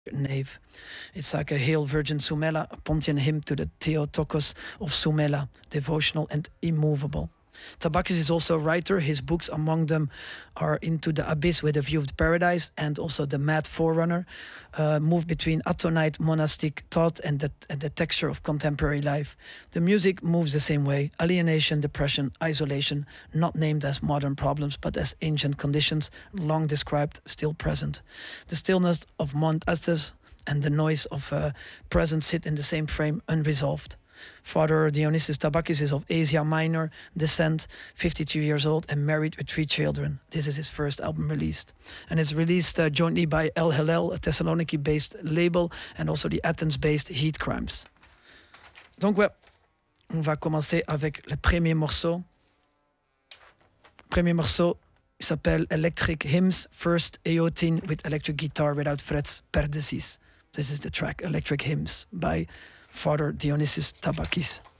Nave. It's like a Hail Virgin Sumela, a Pontian hymn to the Theotokos of Sumela, devotional and immovable. Tabakis is also a writer. His books, among them, are Into the Abyss with a View of the Paradise and also The Mad Forerunner, move between Atonite monastic thought and the texture of contemporary life. The music moves the same way: alienation, depression, isolation, not named as modern problems, but as ancient conditions, long described, still present. The stillness of Mount Athos and the noise of present sit in the same frame, unresolved. Father Dionysius Tabakis is of Asia Minor descent, 52 years old, and married with 3 children. This is his first album released. And it's released jointly by El Hillel, a Thessaloniki-based label, and also the Athens-based Heat Crimes. Donc ouais, on va commencer avec le premier morceau. Le premier morceau, il s'appelle Electric Hymns, first Eotine with electric guitar without frets, perdesis. This is the track, Electric Hymns, by Father Dionysius Tabakis.